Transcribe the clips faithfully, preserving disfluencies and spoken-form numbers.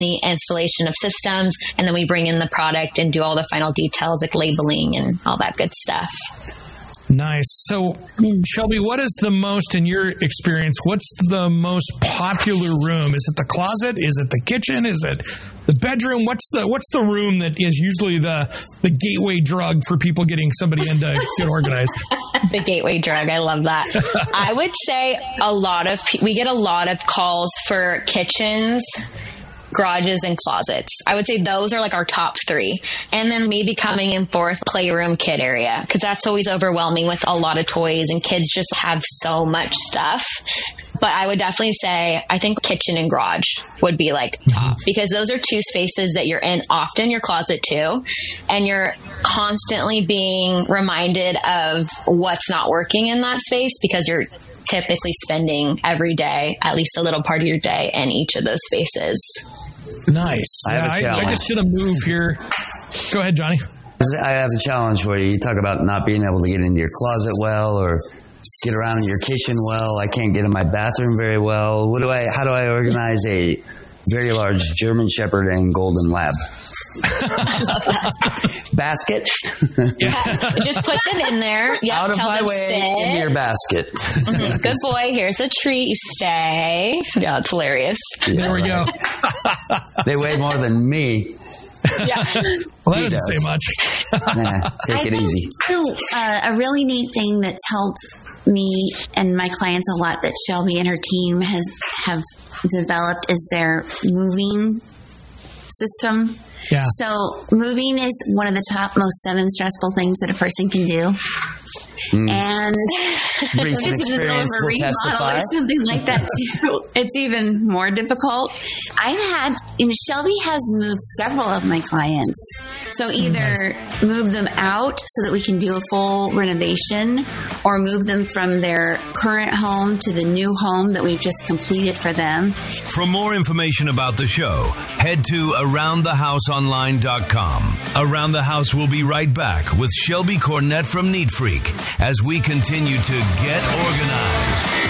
the installation of systems, and then we bring in the product and do all the final details like labeling and all that good stuff. Nice. So, Shelby, what is the most, in your experience, what's the most popular room? Is it the closet? Is it the kitchen? Is it the bedroom? What's the what's the room that is usually the the gateway drug for people getting somebody in to get organized? The gateway drug. I love that. I would say a lot of, we get a lot of calls for kitchens, garages, and closets. I would say those are like our top three. And then maybe coming in fourth, playroom, kid area, because that's always overwhelming with a lot of toys, and kids just have so much stuff. But I would definitely say, I think kitchen and garage would be like top, because those are two spaces that you're in often, your closet too, and you're constantly being reminded of what's not working in that space, because you're typically spending every day, at least a little part of your day, in each of those spaces. Nice. I, have yeah, a I, I just did a move here. Go ahead, Johnny. I have a challenge for you. You talk about not being able to get into your closet well, or get around in your kitchen well. I can't get in my bathroom very well. What do I? How do I organize a very large German Shepherd and Golden Lab basket? Yeah, just put them in there. Yep, Out of tell my them way, sit. into your basket. Mm-hmm. Good boy. Here's a treat. You stay. Yeah, it's hilarious. Yeah, there we right. go. They weigh more than me. Yeah. Well, that He doesn't does. say much. Nah, take I it think, easy. too, uh, a really neat thing that's helped me and my clients a lot that Shelby and her team has have developed is their moving system. Yeah. So moving is one of the top most seven stressful things that a person can do. Mm. And Recent this is a experience will remodel testify. or something like that too. It's even more difficult. I've had, you know, Shelby has moved several of my clients. So either move them out so that we can do a full renovation, or move them from their current home to the new home that we've just completed for them. For more information about the show, head to around the house online dot com. Around the House will be right back with Shelby Cornett from Neat Freak as we continue to get organized.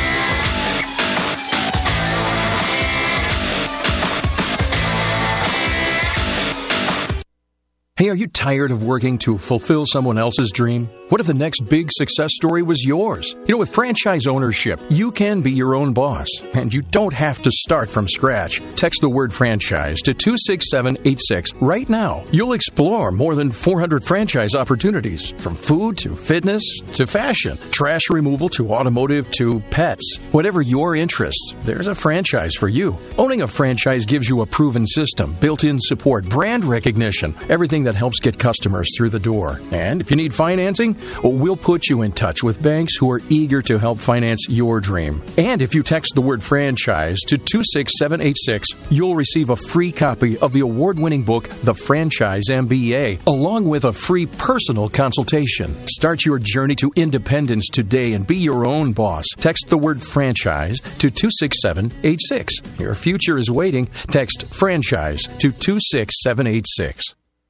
Hey, are you tired of working to fulfill someone else's dream? What if the next big success story was yours? You know, with franchise ownership, you can be your own boss, and you don't have to start from scratch. Text the word franchise to two six seven eight six right now. You'll explore more than four hundred franchise opportunities, from food to fitness to fashion, trash removal to automotive to pets. Whatever your interest, there's a franchise for you. Owning a franchise gives you a proven system, built-in support, brand recognition, everything that helps get customers through the door. And if you need financing, well, we'll put you in touch with banks who are eager to help finance your dream. And if you text the word franchise to two six seven eight six, you'll receive a free copy of the award-winning book, The Franchise M B A, along with a free personal consultation. Start your journey to independence today and be your own boss. Text the word franchise to two six seven eight six. Your future is waiting. Text franchise to two six seven eight six.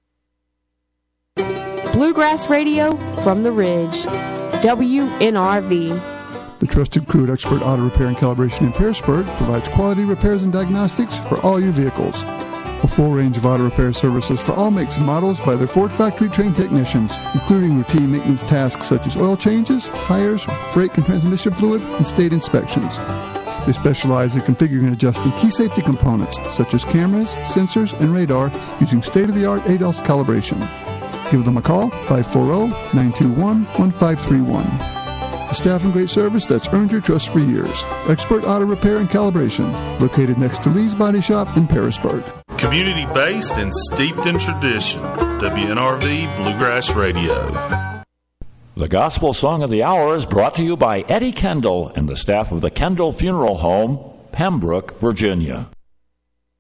Bluegrass Radio from the Ridge, W N R V. The trusted crew at Expert Auto Repair and Calibration in Pearisburg provides quality repairs and diagnostics for all your vehicles. A full range of auto repair services for all makes and models by their Ford factory-trained technicians, including routine maintenance tasks such as oil changes, tires, brake and transmission fluid, and state inspections. They specialize in configuring and adjusting key safety components such as cameras, sensors, and radar using state-of-the-art A D A L S calibration. Give them a call, five four zero, nine two one, one five three one. A staff and great service that's earned your trust for years. Expert Auto Repair and Calibration, located next to Lee's Body Shop in Pearisburg. Community-based and steeped in tradition. W N R V Bluegrass Radio. The Gospel Song of the Hour is brought to you by Eddie Kendall and the staff of the Kendall Funeral Home, Pembroke, Virginia.